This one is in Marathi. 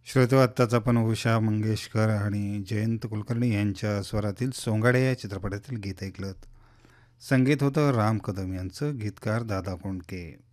श्रोतो आत्ताच आपण उषा मंगेशकर आणि जयंत कुलकर्णी यांच्या स्वरातील सोंगाडे या चित्रपटातील गीत ऐकलं. संगीत होतं राम कदम यांचं, गीतकार दादा कोंडके.